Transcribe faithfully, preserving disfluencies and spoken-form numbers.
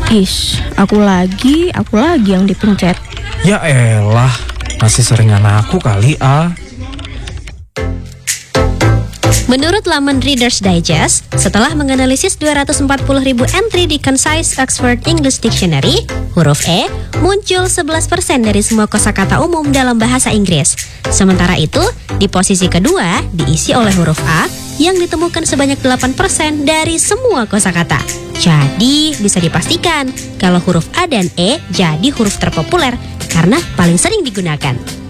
Is, aku lagi, aku lagi yang dipencet. Ya elah, masih seringan aku kali ah. Menurut laman Reader's Digest, setelah menganalisis dua ratus empat puluh ribu entry di Concise Oxford English Dictionary, huruf E muncul sebelas persen dari semua kosakata umum dalam bahasa Inggris. Sementara itu, di posisi kedua diisi oleh huruf A yang ditemukan sebanyak delapan persen dari semua kosakata. Jadi, bisa dipastikan kalau huruf A dan E jadi huruf terpopuler karena paling sering digunakan.